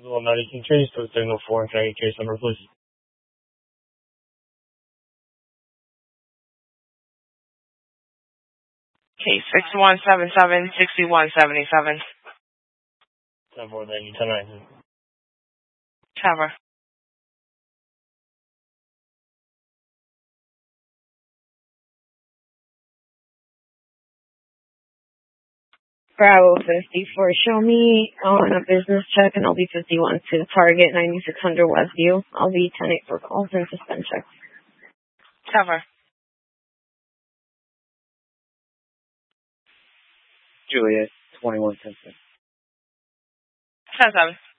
Well, American Chase to signal 4. Can I get case number, please? Case 6177-6177. 10-4, thank you. 10-9. Cover. Bravo 54, show me on a business check, and I'll be 51 to target 9600 Westview. I'll be 10-8 for calls and suspend checks. Cover. Juliet, 21 10-7. 10-7.